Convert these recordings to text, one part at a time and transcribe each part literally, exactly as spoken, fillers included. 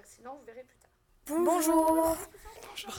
accident, vous verrez plus tard. Bonjour. Bonjour.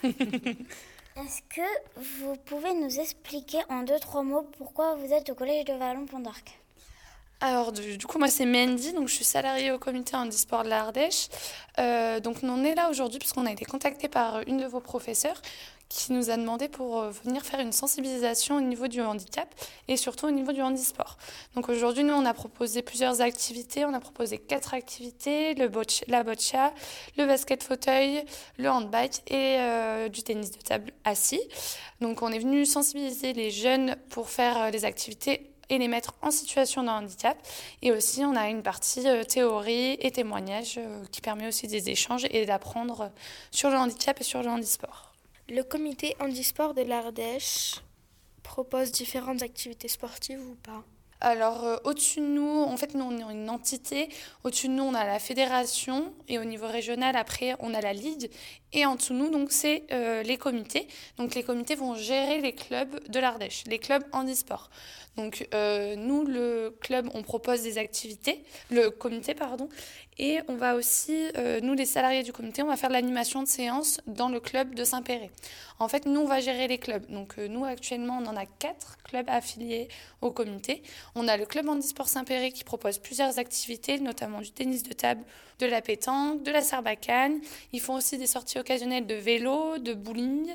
Est-ce que vous pouvez nous expliquer en deux, trois mots pourquoi vous êtes au collège de Vallon-Pont d'Arc ? Alors, du, du coup, moi, c'est Mendy, donc je suis salariée au comité handisport de l'Ardèche. Euh, donc, on est là aujourd'hui parce qu'on a été contacté par une de vos professeurs qui nous a demandé pour euh, venir faire une sensibilisation au niveau du handicap et surtout au niveau du handisport. Donc, aujourd'hui, nous, on a proposé plusieurs activités. On a proposé quatre activités, le boccia, la boccia, le basket fauteuil, le handbike et euh, du tennis de table assis. Donc, on est venu sensibiliser les jeunes pour faire euh, les activités et les mettre en situation de handicap. Et aussi, on a une partie euh, théorie et témoignage euh, qui permet aussi des échanges et d'apprendre sur le handicap et sur le handisport. Le comité handisport de l'Ardèche propose différentes activités sportives ou pas ? Alors, euh, au-dessus de nous, en fait, nous, on est une entité. Au-dessus de nous, on a la fédération et au niveau régional, après, on a la ligue. Et en dessous de nous, donc, c'est euh, les comités. Donc, les comités vont gérer les clubs de l'Ardèche, les clubs handisport. Donc, euh, nous, le club, on propose des activités, le comité, pardon. Et on va aussi, euh, nous, les salariés du comité, on va faire de l'animation de séance dans le club de Saint-Péret. En fait, nous, on va gérer les clubs. Donc, euh, nous, actuellement, on en a quatre clubs affiliés au comité. On a le club handisport Saint-Péret qui propose plusieurs activités, notamment du tennis de table, de la pétanque, de la sarbacane. Ils font aussi des sorties occasionnelles de vélo, de bowling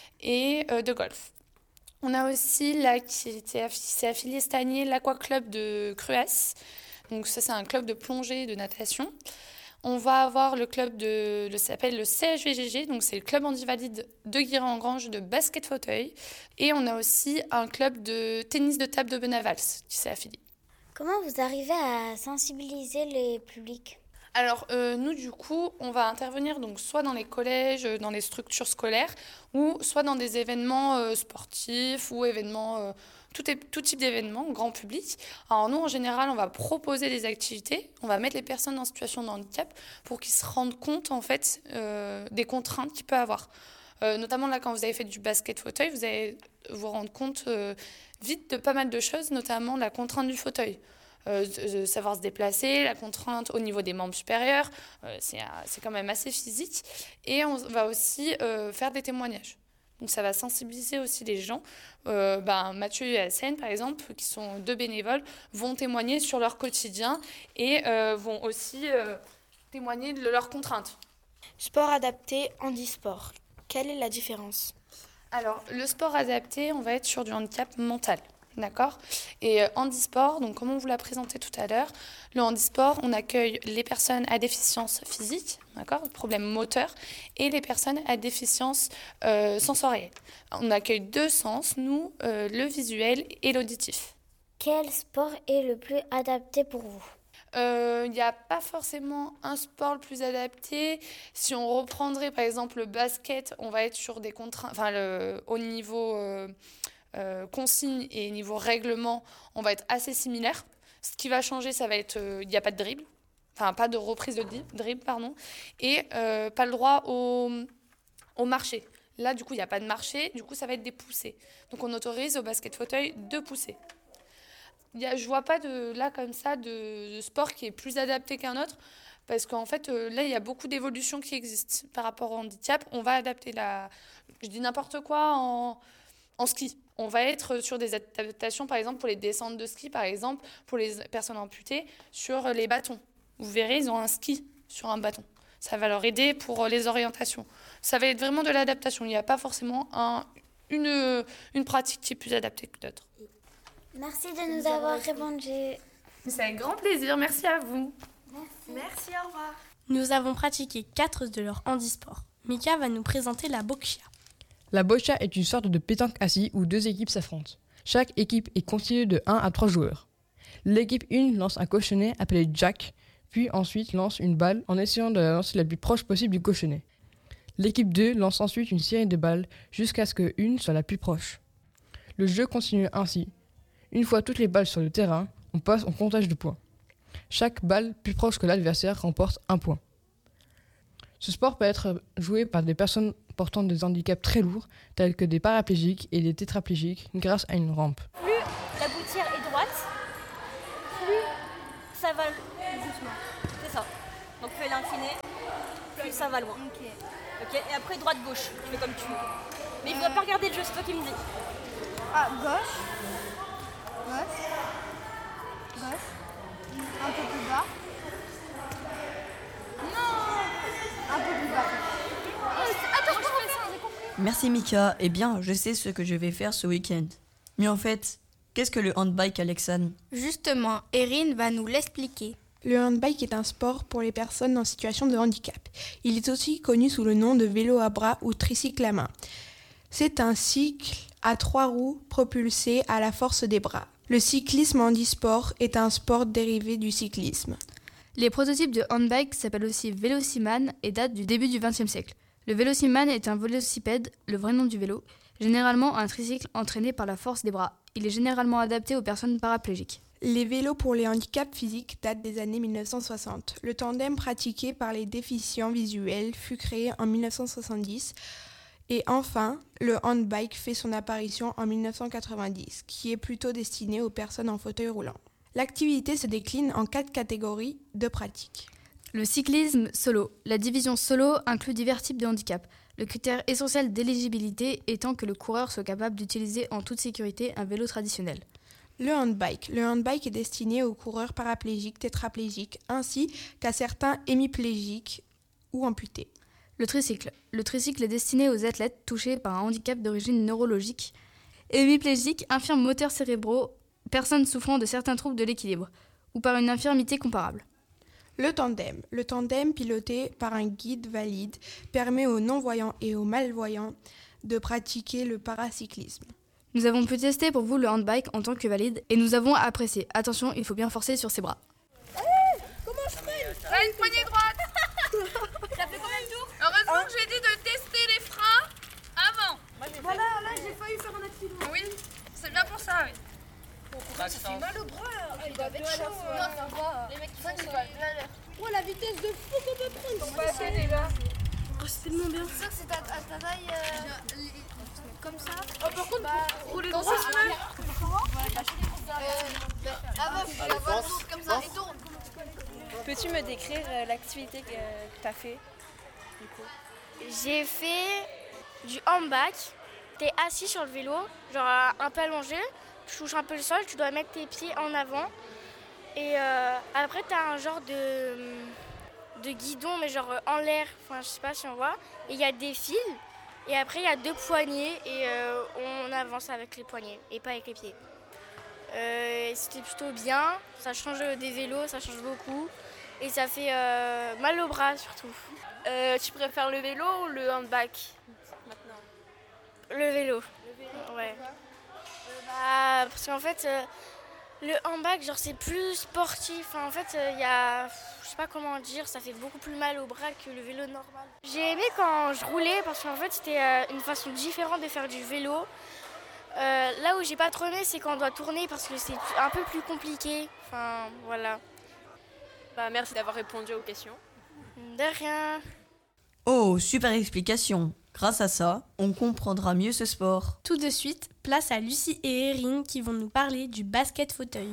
et euh, de golf. On a aussi là qui s'est affilié cette année l'Aqua Club de Cruas. Donc ça, c'est un club de plongée et de natation. On va avoir le club de, ça s'appelle le C H V G G, donc c'est le club handivalide de Guiret-en-Grange de basket fauteuil. Et on a aussi un club de tennis de table de Benavals qui s'est affilié. Comment vous arrivez à sensibiliser les publics ? Alors euh, nous du coup on va intervenir donc soit dans les collèges, dans les structures scolaires ou soit dans des événements euh, sportifs ou événements euh, tout, est, tout type d'événements grand public. Alors nous en général on va proposer des activités, on va mettre les personnes en situation de handicap pour qu'ils se rendent compte en fait euh, des contraintes qu'ils peuvent avoir. Euh, notamment là quand vous avez fait du basket fauteuil, vous allez vous rendre compte euh, vite de pas mal de choses, notamment la contrainte du fauteuil. Euh, de savoir se déplacer, la contrainte au niveau des membres supérieurs, euh, c'est, c'est quand même assez physique. Et on va aussi euh, faire des témoignages. Donc ça va sensibiliser aussi les gens. Euh, ben, Mathieu et Hassane, par exemple, qui sont deux bénévoles, vont témoigner sur leur quotidien et euh, vont aussi euh, témoigner de leurs contraintes. Sport adapté, handisport. Quelle est la différence ? Alors, le sport adapté, on va être sur du handicap mental. D'accord ? Et euh, handisport, donc comme on vous l'a présenté tout à l'heure, le handisport, on accueille les personnes à déficience physique, d'accord, problème moteur, et les personnes à déficience euh, sensorielle. On accueille deux sens, nous, euh, le visuel et l'auditif. Quel sport est le plus adapté pour vous ? Il euh, n'y a pas forcément un sport le plus adapté. Si on reprendrait par exemple le basket, on va être sur des contraintes, enfin le, au niveau euh, euh, consigne et niveau règlement, on va être assez similaire. Ce qui va changer, ça va être, il euh, n'y a pas de dribble, enfin pas de reprise de dribble, pardon, et euh, pas le droit au, au marché. Là, du coup, il n'y a pas de marché, du coup, ça va être des poussées. Donc, on autorise au basket fauteuil deux poussées. Y a, je vois pas de, là comme ça de, de sport qui est plus adapté qu'un autre parce qu'en fait euh, là il y a beaucoup d'évolutions qui existent par rapport au handicap. On va adapter la, je dis n'importe quoi en, en ski. On va être sur des adaptations par exemple pour les descentes de ski par exemple pour les personnes amputées sur les bâtons. Vous verrez ils ont un ski sur un bâton. Ça va leur aider pour les orientations. Ça va être vraiment de l'adaptation. Il n'y a pas forcément un, une, une pratique qui est plus adaptée que d'autres. Merci de nous avoir répondu. C'est avec grand plaisir, merci à vous. Merci. Merci, au revoir. Nous avons pratiqué quatre de leurs handisports. Mika va nous présenter la boccia. La boccia est une sorte de pétanque assis où deux équipes s'affrontent. Chaque équipe est constituée de un à trois joueurs. L'équipe un lance un cochonnet appelé jack, puis ensuite lance une balle en essayant de la lancer la plus proche possible du cochonnet. L'équipe deux lance ensuite une série de balles jusqu'à ce que une soit la plus proche. Le jeu continue ainsi. Une fois toutes les balles sur le terrain, on passe au comptage de points. Chaque balle plus proche que l'adversaire remporte un point. Ce sport peut être joué par des personnes portant des handicaps très lourds, tels que des paraplégiques et des tétraplégiques, grâce à une rampe. Plus la gouttière est droite, plus ça va doucement. C'est ça. Donc fais l'incliner. plus ça va loin. Ok. Ok, et après droite-gauche, tu fais comme tu veux. Mais il ne faudra pas regarder le jeu, c'est toi qui me dis. Ah, gauche. Gauche. Gauche. Un peu plus bas. Non. Un peu plus bas. Attends, je fais ça, j'ai compris. Merci Mika. Eh bien, je sais ce que je vais faire ce week-end. Mais en fait, qu'est-ce que le handbike, Alexandre ? Justement, Erin va nous l'expliquer. Le handbike est un sport pour les personnes en situation de handicap. Il est aussi connu sous le nom de vélo à bras ou tricycle à main. C'est un cycle à trois roues propulsé à la force des bras. Le cyclisme handisport est un sport dérivé du cyclisme. Les prototypes de handbike s'appellent aussi Velociman et datent du début du vingtième siècle. Le Velociman est un vélocipède, le vrai nom du vélo, généralement un tricycle entraîné par la force des bras. Il est généralement adapté aux personnes paraplégiques. Les vélos pour les handicaps physiques datent des années mille neuf cent soixante. Le tandem pratiqué par les déficients visuels fut créé en mille neuf cent soixante-dix. Et enfin, le handbike fait son apparition en mille neuf cent quatre-vingt-dix, qui est plutôt destiné aux personnes en fauteuil roulant. L'activité se décline en quatre catégories de pratique. Le cyclisme solo. La division solo inclut divers types de handicap. Le critère essentiel d'éligibilité étant que le coureur soit capable d'utiliser en toute sécurité un vélo traditionnel. Le handbike. Le handbike est destiné aux coureurs paraplégiques, tétraplégiques, ainsi qu'à certains hémiplégiques ou amputés. Le tricycle. Le tricycle est destiné aux athlètes touchés par un handicap d'origine neurologique, hémiplégiques, infirmes moteurs cérébraux, personnes souffrant de certains troubles de l'équilibre, ou par une infirmité comparable. Le tandem. Le tandem, piloté par un guide valide, permet aux non-voyants et aux malvoyants de pratiquer le paracyclisme. Nous avons pu tester pour vous le handbike en tant que valide et nous avons apprécié. Attention, il faut bien forcer sur ses bras. Allez, comment je freine ? Ah, une poignée droite. Ça fait combien de tours ? Heureusement que j'ai dit de tester les freins avant. Voilà, là j'ai failli faire un accident. Oui, c'est bien pour ça, oui. Ça fait mal au bras. Il doit être chaud. Non, ça va. Les mecs qui font ça. Oh, la vitesse de fou qu'on peut prendre. On va essayer, les gars. Oh, c'est tellement bien. C'est sûr que c'est à ta taille euh, comme ça. Oh, par contre, bah, rouler droit. Avant, il faut la voir comme ça et tourne. Peux-tu me décrire euh, l'activité que euh, tu as fait du coup ? J'ai fait du handbike. T'es assis sur le vélo, genre euh, un peu allongé. Tu touches un peu le sol, tu dois mettre tes pieds en avant. Et euh, après, t'as un genre de, de guidon, mais genre en l'air. Enfin, je sais pas si on voit. Et il y a des fils. Et après, il y a deux poignées. Et euh, on avance avec les poignets et pas avec les pieds. Euh, c'était plutôt bien. Ça change des vélos, ça change beaucoup. Et ça fait euh, mal au bras surtout. Euh, tu préfères le vélo ou le handbike maintenant ? Le vélo. Le vélo, ouais. Pourquoi ? Bah, parce qu'en fait, euh, le handbike, genre, c'est plus sportif. Enfin, en fait, il euh, y a, je sais pas comment dire, ça fait beaucoup plus mal au bras que le vélo normal. J'ai aimé quand je roulais parce qu'en fait, c'était euh, une façon différente de faire du vélo. Euh, là où j'ai pas trop aimé, c'est quand on doit tourner parce que c'est un peu plus compliqué. Enfin, voilà. Bah, merci d'avoir répondu aux questions. De rien. Oh, super explication. Grâce à ça, on comprendra mieux ce sport. Tout de suite, place à Lucie et Erin qui vont nous parler du basket fauteuil.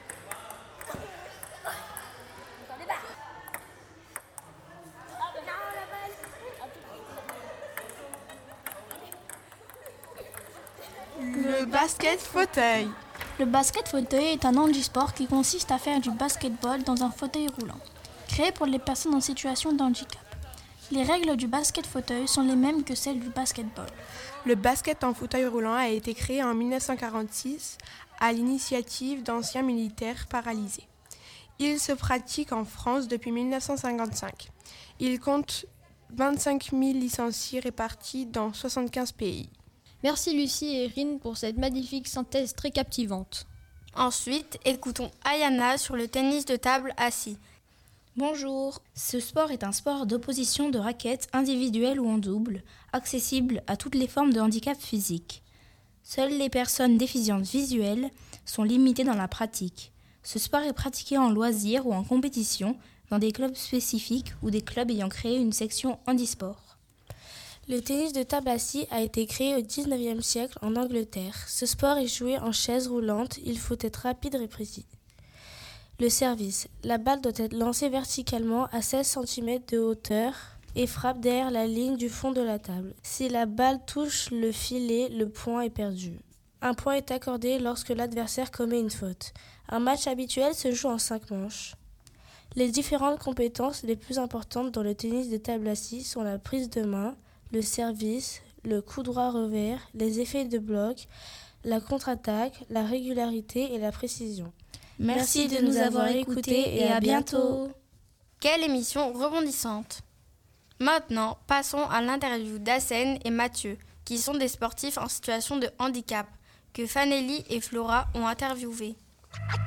Le basket fauteuil. Le basket fauteuil est un handisport qui consiste à faire du basketball dans un fauteuil roulant, créé pour les personnes en situation de handicap. Les règles du basket fauteuil sont les mêmes que celles du basketball. Le basket en fauteuil roulant a été créé en mille neuf cent quarante-six à l'initiative d'anciens militaires paralysés. Il se pratique en France depuis mille neuf cent cinquante-cinq. Il compte vingt-cinq mille licenciés répartis dans soixante-quinze pays. Merci Lucie et Erin pour cette magnifique synthèse très captivante. Ensuite, écoutons Ayana sur le tennis de table assis. Bonjour, ce sport est un sport d'opposition de raquettes individuelles ou en double, accessible à toutes les formes de handicap physique. Seules les personnes déficientes visuelles sont limitées dans la pratique. Ce sport est pratiqué en loisir ou en compétition dans des clubs spécifiques ou des clubs ayant créé une section handisport. Le tennis de table assis a été créé au dix-neuvième siècle en Angleterre. Ce sport est joué en chaise roulante, il faut être rapide et précis. Le service. La balle doit être lancée verticalement à seize centimètres de hauteur et frappe derrière la ligne du fond de la table. Si la balle touche le filet, le point est perdu. Un point est accordé lorsque l'adversaire commet une faute. Un match habituel se joue en cinq manches. Les différentes compétences les plus importantes dans le tennis de table assis sont la prise de main, le service, le coup droit revers, les effets de bloc, la contre-attaque, la régularité et la précision. Merci de nous avoir écoutés et à bientôt. Quelle émission rebondissante. Maintenant, passons à l'interview d'Assène et Mathieu, qui sont des sportifs en situation de handicap, que Fanelli et Flora ont interviewés.